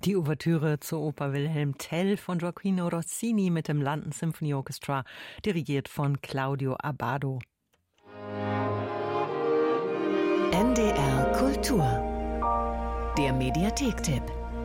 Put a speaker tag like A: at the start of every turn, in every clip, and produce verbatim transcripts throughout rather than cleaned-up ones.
A: Die Ouvertüre zur Oper Wilhelm Tell von Gioacchino Rossini mit dem London Symphony Orchestra, dirigiert von Claudio Abbado.
B: N D R Kultur. Der Mediathek-Tipp.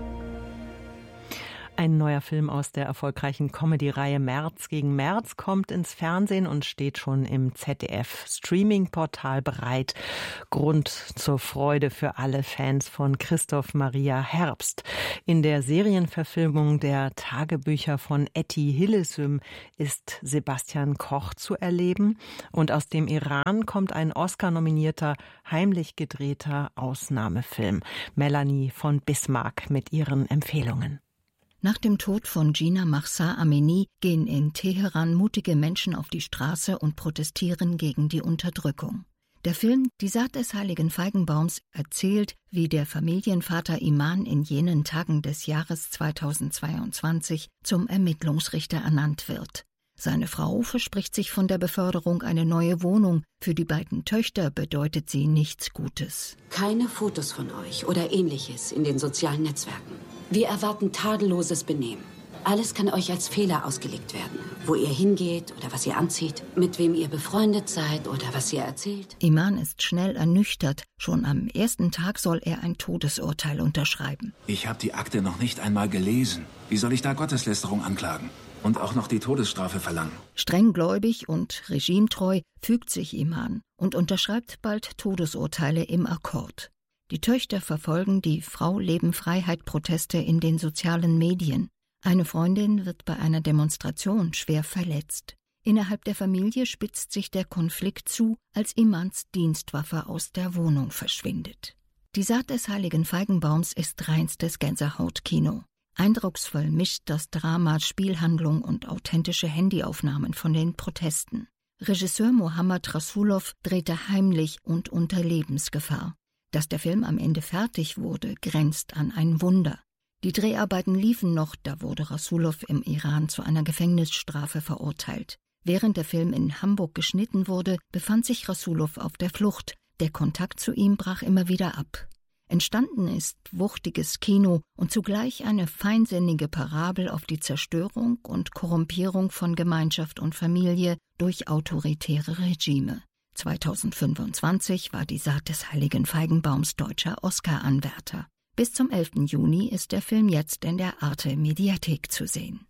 A: Ein neuer Film aus der erfolgreichen Comedy-Reihe März gegen März kommt ins Fernsehen und steht schon im Z D F-Streaming-Portal bereit. Grund zur Freude für alle Fans von Christoph Maria Herbst. In der Serienverfilmung der Tagebücher von Etty Hillesum ist Sebastian Koch zu erleben. Und aus dem Iran kommt ein Oscar-nominierter, heimlich gedrehter Ausnahmefilm. Melanie von Bismarck mit ihren Empfehlungen.
C: Nach dem Tod von Gina Mahsa Amini gehen in Teheran mutige Menschen auf die Straße und protestieren gegen die Unterdrückung. Der Film Die Saat des heiligen Feigenbaums erzählt, wie der Familienvater Iman in jenen Tagen des Jahres zweitausendzweiundzwanzig zum Ermittlungsrichter ernannt wird. Seine Frau verspricht sich von der Beförderung eine neue Wohnung. Für die beiden Töchter bedeutet sie nichts Gutes.
D: Keine Fotos von euch oder Ähnliches in den sozialen Netzwerken. Wir erwarten tadelloses Benehmen. Alles kann euch als Fehler ausgelegt werden. Wo ihr hingeht oder was ihr anzieht, mit wem ihr befreundet seid oder was ihr erzählt.
C: Iman ist schnell ernüchtert. Schon am ersten Tag soll er ein Todesurteil unterschreiben.
E: Ich habe die Akte noch nicht einmal gelesen. Wie soll ich da Gotteslästerung anklagen? Und auch noch die Todesstrafe verlangen?
C: Strenggläubig und regimetreu fügt sich Iman und unterschreibt bald Todesurteile im Akkord. Die Töchter verfolgen die Frau-Leben-Freiheit-Proteste in den sozialen Medien. Eine Freundin wird bei einer Demonstration schwer verletzt. Innerhalb der Familie spitzt sich der Konflikt zu, als Imans Dienstwaffe aus der Wohnung verschwindet. Die Saat des heiligen Feigenbaums ist reinstes Gänsehautkino. Eindrucksvoll mischt das Drama Spielhandlung und authentische Handyaufnahmen von den Protesten. Regisseur Mohammad Rasulov drehte heimlich und unter Lebensgefahr. Dass der Film am Ende fertig wurde, grenzt an ein Wunder. Die Dreharbeiten liefen noch, da wurde Rasulov im Iran zu einer Gefängnisstrafe verurteilt. Während der Film in Hamburg geschnitten wurde, befand sich Rasulov auf der Flucht. Der Kontakt zu ihm brach immer wieder ab. Entstanden ist wuchtiges Kino und zugleich eine feinsinnige Parabel auf die Zerstörung und Korrumpierung von Gemeinschaft und Familie durch autoritäre Regime. zweitausendfünfundzwanzig war die Saat des heiligen Feigenbaums deutscher Oscar-Anwärter. Bis zum elften Juni ist der Film jetzt in der Arte-Mediathek zu sehen.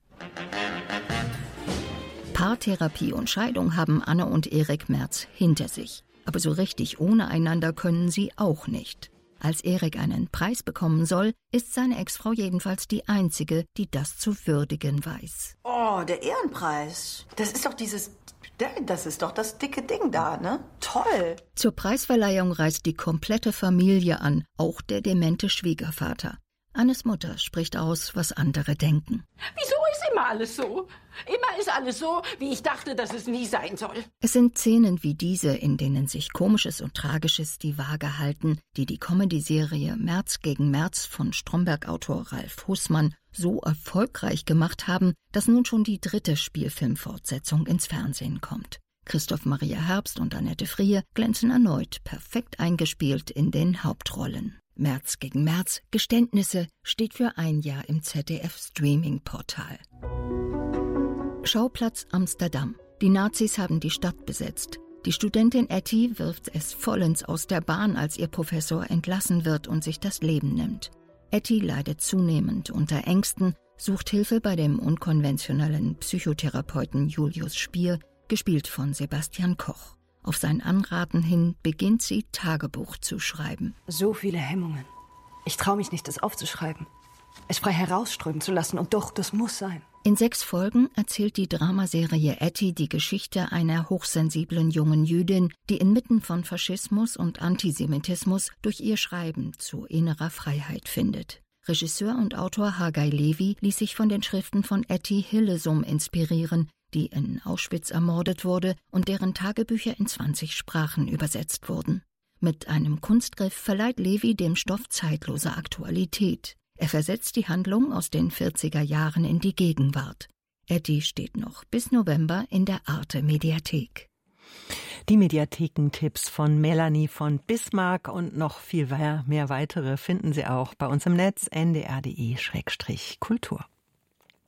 C: Paartherapie und Scheidung haben Anne und Erik Merz hinter sich. Aber so richtig ohne einander können sie auch nicht. Als Erik einen Preis bekommen soll, ist seine Ex-Frau jedenfalls die einzige, die das zu würdigen weiß.
F: Oh, der Ehrenpreis. Das ist doch dieses... Das ist doch das dicke Ding da, ne? Toll!
C: Zur Preisverleihung reist die komplette Familie an, auch der demente Schwiegervater. Annes Mutter spricht aus, was andere denken.
G: Wieso ist immer alles so? Immer ist alles so, wie ich dachte, dass es nie sein soll.
C: Es sind Szenen wie diese, in denen sich Komisches und Tragisches die Waage halten, die die Comedy-Serie März gegen März von Stromberg-Autor Ralf Hussmann so erfolgreich gemacht haben, dass nun schon die dritte Spielfilmfortsetzung ins Fernsehen kommt. Christoph Maria Herbst und Annette Frier glänzen erneut perfekt eingespielt in den Hauptrollen. März gegen März, Geständnisse, steht für ein Jahr im Z D F-Streaming-Portal. Schauplatz Amsterdam. Die Nazis haben die Stadt besetzt. Die Studentin Etty wirft es vollends aus der Bahn, als ihr Professor entlassen wird und sich das Leben nimmt. Etty leidet zunehmend unter Ängsten, sucht Hilfe bei dem unkonventionellen Psychotherapeuten Julius Spier, gespielt von Sebastian Koch. Auf sein Anraten hin beginnt sie, Tagebuch zu schreiben.
H: So viele Hemmungen. Ich traue mich nicht, das aufzuschreiben. Es frei herausströmen zu lassen und doch, das muss sein.
C: In sechs Folgen erzählt die Dramaserie Etty die Geschichte einer hochsensiblen jungen Jüdin, die inmitten von Faschismus und Antisemitismus durch ihr Schreiben zu innerer Freiheit findet. Regisseur und Autor Haggai Levi ließ sich von den Schriften von Etty Hillesum inspirieren, die in Auschwitz ermordet wurde und deren Tagebücher in zwanzig Sprachen übersetzt wurden. Mit einem Kunstgriff verleiht Levi dem Stoff zeitlose Aktualität. Er versetzt die Handlung aus den vierziger Jahren in die Gegenwart. Etty steht noch bis November in der Arte-Mediathek.
A: Die Mediathekentipps von Melanie von Bismarck und noch viel mehr weitere finden Sie auch bei uns im Netz n d r punkt d e Schrägstrich Kultur.